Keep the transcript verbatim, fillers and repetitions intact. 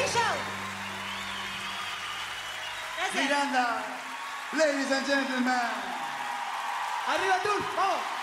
show. Gracias. Miranda, ladies and gentlemen. Arriba tú, vamos.